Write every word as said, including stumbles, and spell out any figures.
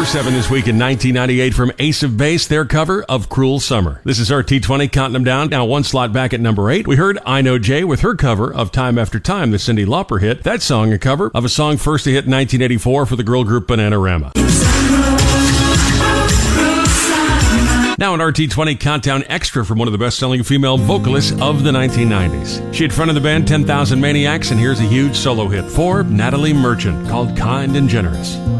seven this week in nineteen ninety-eight from Ace of Base, their cover of Cruel Summer. This is our T twenty, counting them down. Now one slot back at number eight. We heard I Know Jay with her cover of Time After Time, the Cyndi Lauper hit. That song a cover of a song first to hit in nineteen eighty-four for the girl group Bananarama. Now an R T twenty Countdown Extra from one of the best-selling female vocalists of the nineteen nineties. She had fronted the band ten thousand Maniacs, and here's a huge solo hit for Natalie Merchant called Kind and Generous.